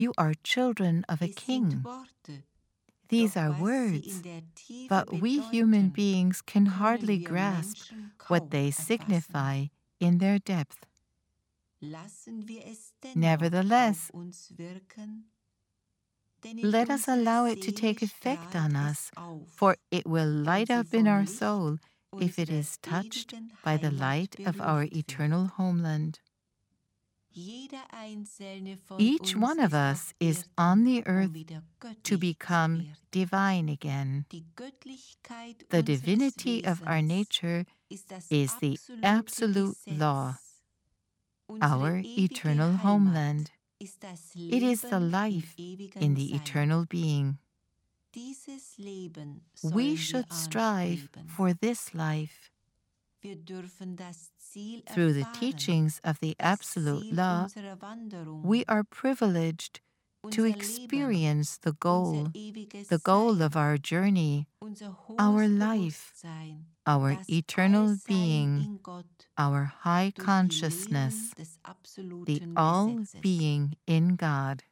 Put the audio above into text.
You are children of a Es sind king. Worte, These doch are was sie words, in der Tiefe but we human bedeuten, beings can können hardly wir grasp Menschen what kaum they erfassen. signify in their depth. Lassen wir es dennoch Nevertheless, auf uns wirken, denn in let us unserer allow it to Seele take effect on strahlt es us, auf, for it will wenn light sie up in vom our Licht soul if it unserer is touched ewigen by the Heimat light of our berührt eternal wird. homeland. Jeder einzelne von Each uns one of ist auf us is on Erden, the earth wieder to göttlich become zu werden. divine again. Die Göttlichkeit The unseres divinity of our Wesens nature ist das is the absolute law, Unsere our ewige eternal Heimat homeland. ist das It is the Leben life im ewigen in the Sein. eternal being. Dieses Leben We sollen wir should strive anstreben. for this life. Wir dürfen das Ziel Through the erfahren, teachings of the das absolute Ziel law, unserer Wanderung, we are privileged to unser experience the Leben, goal, unser ewiges the goal Sein, of our journey, unser our hohes life, Bewusstsein, our das eternal Allsein being, in Gott, our high durch die Lehren consciousness, des the absoluten all Gesetzes. being in God.